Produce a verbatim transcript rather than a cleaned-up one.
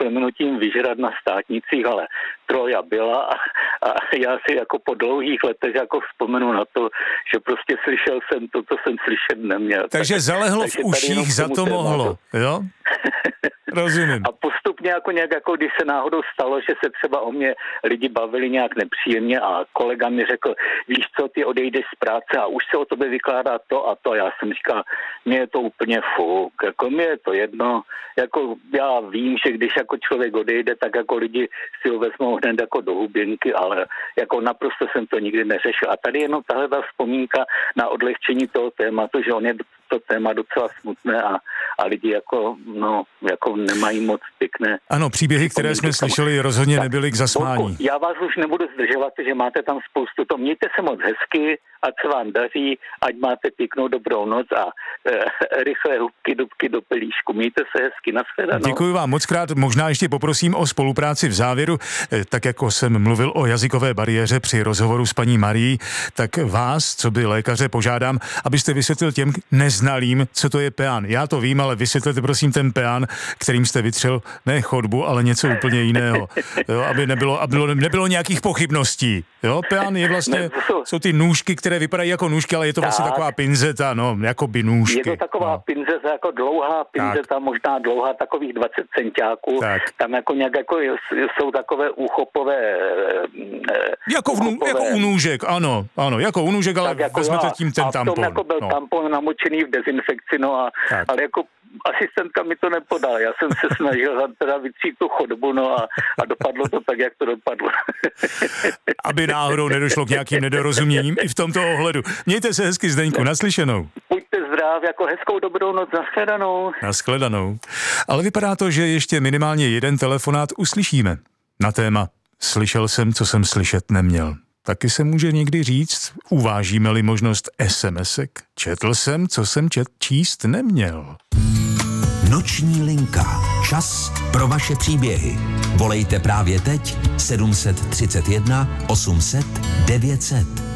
prominutím vyžrat na státnicích, ale Troja byla a, a já si jako po dlouhých letech jako vzpomenu na to, že prostě slyšel jsem to, co jsem slyšet neměl. Takže tak, zalehlo takže v uších, za to mohlo, jo? Rozumím. A postupně jako nějak, jako když se náhodou stalo, že se třeba o mě lidi bavili nějak nepříjemně a kolega mi řekl, víš co, ty odejdeš z práce a už se o tobě vykládá to a to. Já jsem říkal, mně je to úplně fuk, jako mně je to jedno, jako já vím, že když jako člověk odejde, tak jako lidi si ho vezmou hned jako do hubinky, ale jako naprosto jsem to nikdy neřešil. A tady jenom tahle ta vzpomínka na odlehčení toho tématu, že on je to téma docela smutné a, a lidi jako, no, jako nemají moc pěkné. Ano, příběhy, které jsme slyšeli, rozhodně tak, nebyly k zasmání. Bolku, já vás už nebudu zdržovat, že máte tam spoustu to. Mějte se moc hezky, ať se vám daří, ať máte pěknou dobrou noc a e, rychlé hubky, dubky do pelíšku. Mějte se hezky, nashledanou. Děkuji vám moc krát. Možná ještě poprosím o spolupráci v závěru. E, tak jako jsem mluvil o jazykové bariéře při rozhovoru s paní Marií, tak vás, co by lékaře, požádám, abyste vysvětlil těm neznalým, co to je peán. Já to vím, ale vysvětlete prosím ten peán, kterým jste vytřel ne chodbu, ale něco úplně jiného. Jo, aby nebylo, aby nebylo nějakých pochybností. Jo, peán je vlastně, ne, jsou, jsou ty nůžky, které vypadají jako nůžky, ale je to tak. vlastně taková pinzeta, no, jako by nůžky. Je to taková no. pinzeta, jako dlouhá pinzeta, tak. možná dlouhá, takových dvacet centiáků. Tak. Tam jako nějak jako jsou takové úchopové... Jako, v nů, jako u nůžek, ano, ano, jako u nůžek, ale jako vezmete tím ten tampon. A v tom jako byl no. tampon namočený v dezinfekci, no a, ale jako asistentka mi to nepodala. Já jsem se snažil teda vytřít tu chodbu, no a, a dopadlo to tak, jak to dopadlo. Aby náhodou nedošlo k nějakým nedorozuměním i v tomto ohledu. Mějte se hezky, Zdeňku, naslyšenou. Buďte zdrav, jako hezkou dobrou noc, nashledanou. Nashledanou. Ale vypadá to, že ještě minimálně jeden telefonát uslyšíme na téma Slyšel jsem, co jsem slyšet neměl. Taky se může někdy říct, uvážíme-li možnost SMSek, četl jsem, co jsem čet, číst neměl. Noční linka. Čas pro vaše příběhy. Volejte právě teď sedm set třicet jedna osm set devět set.